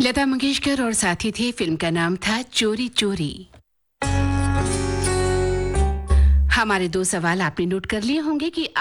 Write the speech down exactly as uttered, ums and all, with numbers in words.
लता मंगेशकर और साथी थे। फिल्म का नाम था चोरी चोरी। हमारे दो सवाल आपने नोट कर लिए होंगे कि